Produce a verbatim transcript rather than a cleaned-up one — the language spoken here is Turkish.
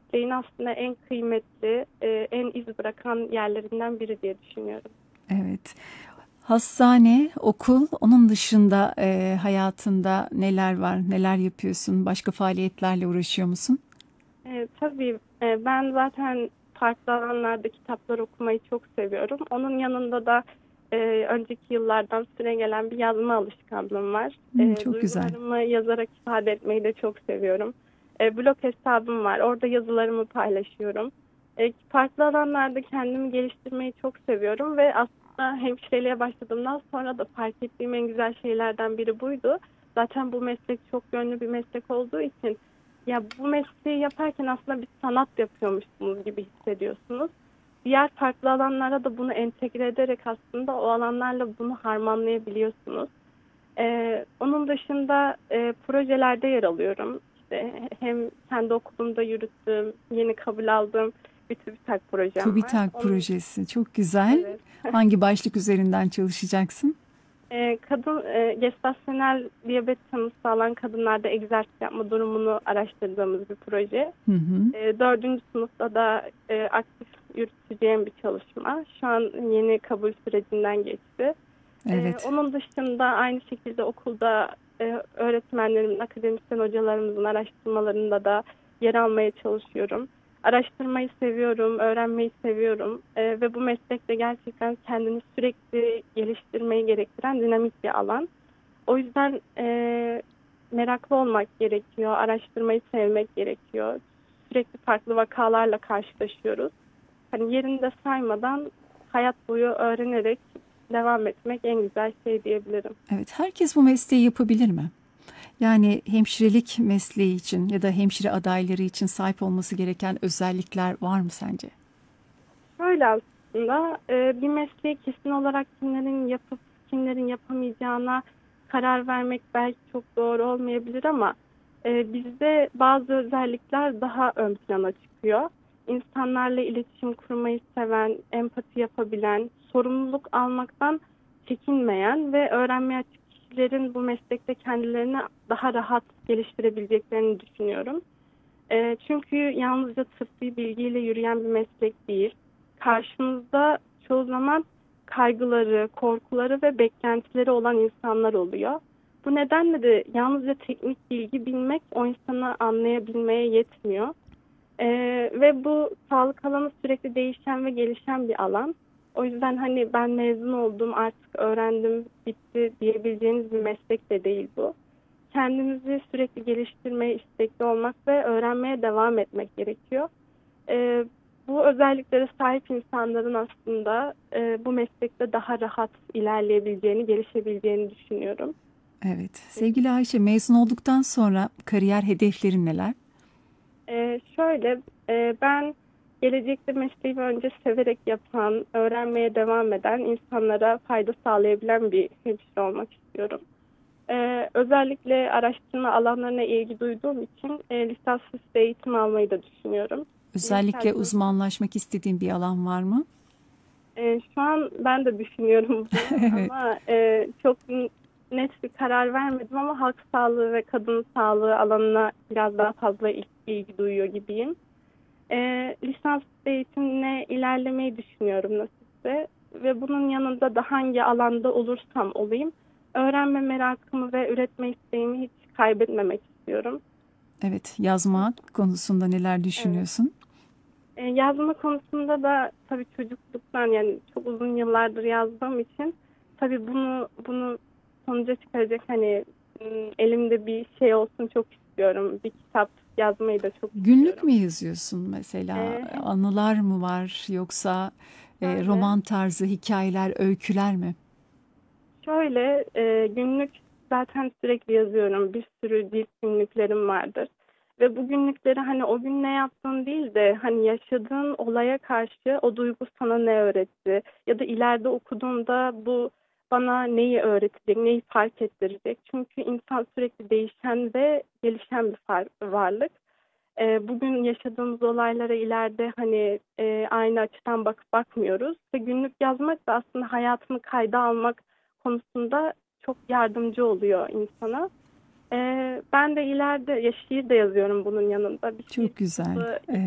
mesleğin aslında en kıymetli, e, en iz bırakan yerlerinden biri diye düşünüyorum. Evet. Hastane, okul, onun dışında e, hayatında neler var, neler yapıyorsun? Başka faaliyetlerle uğraşıyor musun? E, tabii e, ben zaten farklı alanlarda kitaplar okumayı çok seviyorum. Onun yanında da e, önceki yıllardan süregelen bir yazma alışkanlığım var. Hmm, E, çok güzel. duygularımı yazarak ifade etmeyi de çok seviyorum. E, blog hesabım var. Orada yazılarımı paylaşıyorum. E, farklı alanlarda kendimi geliştirmeyi çok seviyorum ve aslında hemşireliğe başladığımdan sonra da fark ettiğim en güzel şeylerden biri buydu. Zaten bu meslek çok yönlü bir meslek olduğu için ya bu mesleği yaparken aslında bir sanat yapıyormuşsunuz gibi hissediyorsunuz. Diğer farklı alanlara da bunu entegre ederek aslında o alanlarla bunu harmanlayabiliyorsunuz. Ee, onun dışında e, projelerde yer alıyorum. İşte hem kendi okulumda yürüttüğüm, yeni kabul aldığım bir TÜBİTAK projem var. TÜBİTAK Onun, projesi çok güzel. evet. Hangi başlık üzerinden çalışacaksın? E, kadın e, gestasyonel diyabet tanısı alan kadınlarda egzersiz yapma durumunu araştırdığımız bir proje. Hı hı. E, dördüncü sınıfta da e, aktif yürüteceğim bir çalışma. Şu an yeni kabul sürecinden geçti. E, Evet. onun dışında aynı şekilde okulda e, öğretmenlerimin, akademisyen hocalarımızın araştırmalarında da yer almaya çalışıyorum. Araştırmayı seviyorum, öğrenmeyi seviyorum E, ve bu meslekte gerçekten kendini sürekli geliştirmeyi gerektiren dinamik bir alan. O yüzden e, meraklı olmak gerekiyor, araştırmayı sevmek gerekiyor. Sürekli farklı vakalarla karşılaşıyoruz. Hani yerinde saymadan hayat boyu öğrenerek devam etmek en güzel şey diyebilirim. Evet, herkes bu mesleği yapabilir mi? Yani hemşirelik mesleği için ya da hemşire adayları için sahip olması gereken özellikler var mı sence? Şöyle aslında e, bir mesleği kesin olarak kimlerin yapıp kimlerin yapamayacağına karar vermek belki çok doğru olmayabilir ama e, bizde bazı özellikler daha ön plana çıkıyor. İnsanlarla iletişim kurmayı seven, empati yapabilen, sorumluluk almaktan çekinmeyen ve öğrenmeye açık kişilerin bu meslekte kendilerini daha rahat geliştirebileceklerini düşünüyorum. E, çünkü yalnızca tıbbi bilgiyle yürüyen bir meslek değil. Karşımızda çoğu zaman kaygıları, korkuları ve beklentileri olan insanlar oluyor. Bu nedenle de yalnızca teknik bilgi bilmek o insanı anlayabilmeye yetmiyor. E, ve bu sağlık alanı sürekli değişen ve gelişen bir alan. O yüzden hani ben mezun oldum, artık öğrendim, bitti diyebileceğiniz bir meslek de değil bu. Kendimizi sürekli geliştirmeye istekli olmak ve öğrenmeye devam etmek gerekiyor. Ee, bu özelliklere sahip insanların aslında e, bu meslekte daha rahat ilerleyebileceğini, gelişebileceğini düşünüyorum. Evet. Sevgili Ayşe, mezun olduktan sonra kariyer hedeflerin neler? Ee, şöyle, e, ben gelecekte mesleğimi önce severek yapan, öğrenmeye devam eden, insanlara fayda sağlayabilen bir hemşire olmak istiyorum. Ee, özellikle araştırma alanlarına ilgi duyduğum için e, lisansüstü eğitim almayı da düşünüyorum. Özellikle İnşallah. uzmanlaşmak istediğin bir alan var mı? E, şu an ben de düşünüyorum bunu Evet. ama e, çok n- net bir karar vermedim ama halk sağlığı ve kadın sağlığı alanına biraz daha fazla il- ilgi duyuyor gibiyim. E, lisans eğitimine ilerlemeyi düşünüyorum nasipse ve bunun yanında da hangi alanda olursam olayım öğrenme merakımı ve üretme isteğimi hiç kaybetmemek istiyorum. Evet, yazma konusunda neler Evet. düşünüyorsun? E, yazma konusunda da tabii çocukluktan yani çok uzun yıllardır yazdığım için tabii bunu bunu sonuca çıkaracak hani m, elimde bir şey olsun çok istiyorum. Bir kitap yazmayı da çok Günlük istiyorum. mü yazıyorsun mesela? E, hem Anılar mı var yoksa e, şöyle roman tarzı hikayeler, öyküler mi? şöyle e, günlük zaten sürekli yazıyorum. Bir sürü cilt günlüklerim vardır. Ve bu günlükleri hani o gün ne yaptın değil de hani yaşadığın olaya karşı o duygu sana ne öğretti? Ya da ileride okuduğumda bu bana neyi öğretecek, neyi fark ettirecek? Çünkü insan sürekli değişen ve gelişen bir far- varlık. E, bugün yaşadığımız olaylara ileride hani e, aynı açıdan bakıp bakmıyoruz. Ve günlük yazmak da aslında hayatını kayda almak konusunda çok yardımcı oluyor insana. Ee, ben de ileride ya şiir de yazıyorum bunun yanında. Bir şiir Çok güzel. kitabı Evet.